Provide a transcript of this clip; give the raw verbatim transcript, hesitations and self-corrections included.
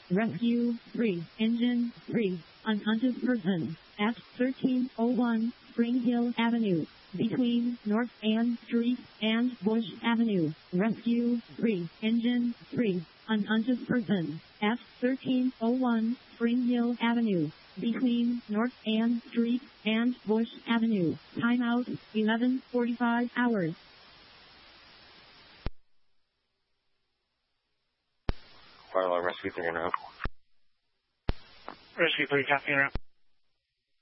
Rescue three. Engine three. Unhunted person at thirteen oh one Spring Hill Avenue, between North Ann Street and Bush Avenue. Rescue three. Engine three. Unhunted person at thirteen oh one Spring Hill Avenue, between North Ann Street and Bush Avenue. Timeout eleven forty-five hours. Barlow, Rescue three and up. Rescue three, copy and up.